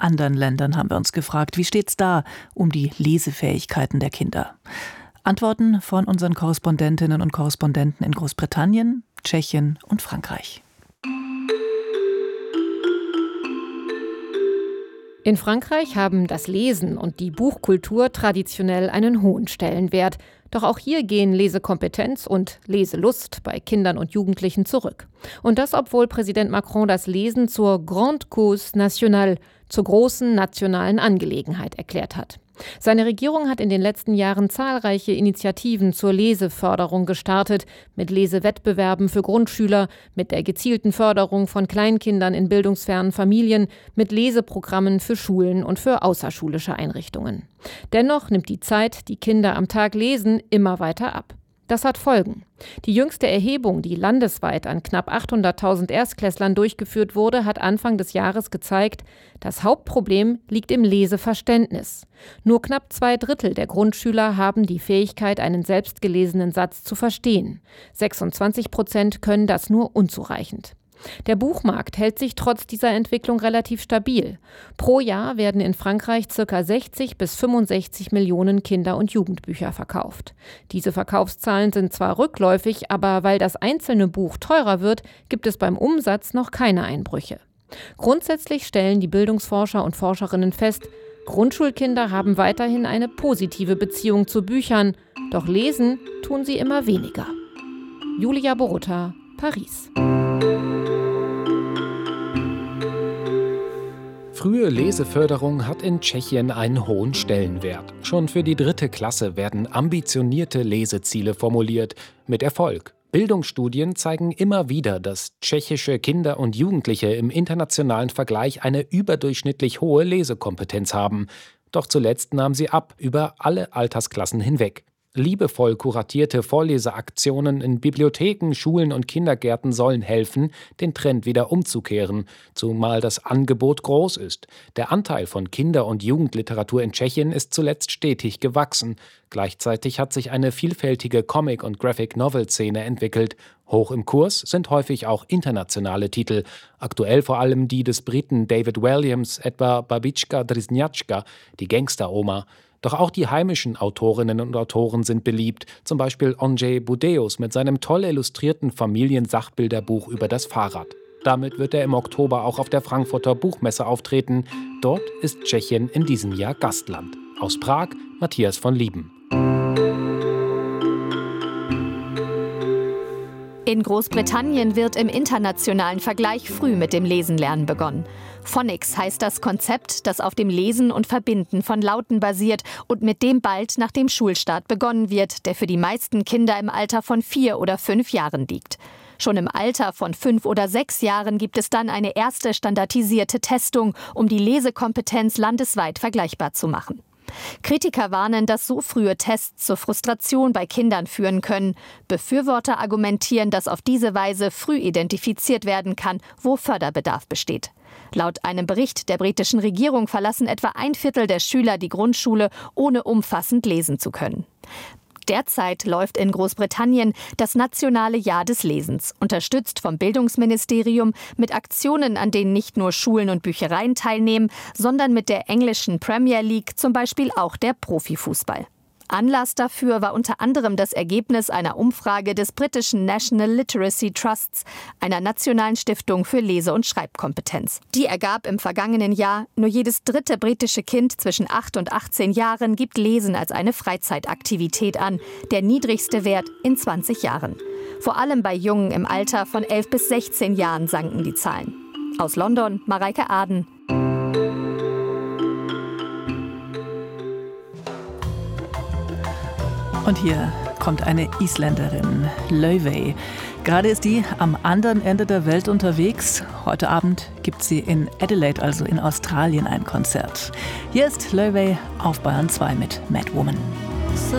anderen Ländern, haben wir uns gefragt. Wie steht's da um die Lesefähigkeiten der Kinder? Antworten von unseren Korrespondentinnen und Korrespondenten in Großbritannien, Tschechien und Frankreich. In Frankreich haben das Lesen und die Buchkultur traditionell einen hohen Stellenwert. Doch auch hier gehen Lesekompetenz und Leselust bei Kindern und Jugendlichen zurück. Und das, obwohl Präsident Macron das Lesen zur Grande Cause nationale, zur großen nationalen Angelegenheit erklärt hat. Seine Regierung hat in den letzten Jahren zahlreiche Initiativen zur Leseförderung gestartet, mit Lesewettbewerben für Grundschüler, mit der gezielten Förderung von Kleinkindern in bildungsfernen Familien, mit Leseprogrammen für Schulen und für außerschulische Einrichtungen. Dennoch nimmt die Zeit, die Kinder am Tag lesen, immer weiter ab. Das hat Folgen. Die jüngste Erhebung, die landesweit an knapp 800.000 Erstklässlern durchgeführt wurde, hat Anfang des Jahres gezeigt, das Hauptproblem liegt im Leseverständnis. Nur knapp 2/3 der Grundschüler haben die Fähigkeit, einen selbstgelesenen Satz zu verstehen. 26% können das nur unzureichend. Der Buchmarkt hält sich trotz dieser Entwicklung relativ stabil. Pro Jahr werden in Frankreich ca. 60 bis 65 Millionen Kinder- und Jugendbücher verkauft. Diese Verkaufszahlen sind zwar rückläufig, aber weil das einzelne Buch teurer wird, gibt es beim Umsatz noch keine Einbrüche. Grundsätzlich stellen die Bildungsforscher und Forscherinnen fest, Grundschulkinder haben weiterhin eine positive Beziehung zu Büchern, doch lesen tun sie immer weniger. Julia Borutta, Paris. Frühe Leseförderung hat in Tschechien einen hohen Stellenwert. Schon für die 3. Klasse werden ambitionierte Leseziele formuliert, mit Erfolg. Bildungsstudien zeigen immer wieder, dass tschechische Kinder und Jugendliche im internationalen Vergleich eine überdurchschnittlich hohe Lesekompetenz haben. Doch zuletzt nahm sie ab, über alle Altersklassen hinweg. Liebevoll kuratierte Vorleseaktionen in Bibliotheken, Schulen und Kindergärten sollen helfen, den Trend wieder umzukehren, zumal das Angebot groß ist. Der Anteil von Kinder- und Jugendliteratur in Tschechien ist zuletzt stetig gewachsen. Gleichzeitig hat sich eine vielfältige Comic- und Graphic-Novel-Szene entwickelt. Hoch im Kurs sind häufig auch internationale Titel. Aktuell vor allem die des Briten David Walliams, etwa Babička Drznjačka, die Gangsteroma. Doch auch die heimischen Autorinnen und Autoren sind beliebt, zum Beispiel Ondřej Budeus mit seinem toll illustrierten Familiensachbilderbuch über das Fahrrad. Damit wird er im Oktober auch auf der Frankfurter Buchmesse auftreten. Dort ist Tschechien in diesem Jahr Gastland. Aus Prag, Matthias von Lieben. In Großbritannien wird im internationalen Vergleich früh mit dem Lesenlernen begonnen. Phonics heißt das Konzept, das auf dem Lesen und Verbinden von Lauten basiert und mit dem bald nach dem Schulstart begonnen wird, der für die meisten Kinder im Alter von 4 oder 5 Jahren liegt. Schon im Alter von 5 oder 6 Jahren gibt es dann eine erste standardisierte Testung, um die Lesekompetenz landesweit vergleichbar zu machen. Kritiker warnen, dass so frühe Tests zur Frustration bei Kindern führen können. Befürworter argumentieren, dass auf diese Weise früh identifiziert werden kann, wo Förderbedarf besteht. Laut einem Bericht der britischen Regierung verlassen etwa 1/4 der Schüler die Grundschule, ohne umfassend lesen zu können. Derzeit läuft in Großbritannien das nationale Jahr des Lesens, unterstützt vom Bildungsministerium mit Aktionen, an denen nicht nur Schulen und Büchereien teilnehmen, sondern mit der englischen Premier League zum Beispiel auch der Profifußball. Anlass dafür war unter anderem das Ergebnis einer Umfrage des britischen National Literacy Trusts, einer nationalen Stiftung für Lese- und Schreibkompetenz. Die ergab im vergangenen Jahr, nur jedes 3. britische Kind zwischen 8 und 18 Jahren gibt Lesen als eine Freizeitaktivität an, der niedrigste Wert in 20 Jahren. Vor allem bei Jungen im Alter von 11 bis 16 Jahren sanken die Zahlen. Aus London, Mareike Aden. Und hier kommt eine Isländerin, Laufey. Gerade ist die am anderen Ende der Welt unterwegs. Heute Abend gibt sie in Adelaide, also in Australien, ein Konzert. Hier ist Laufey auf Bayern 2 mit Mad Woman.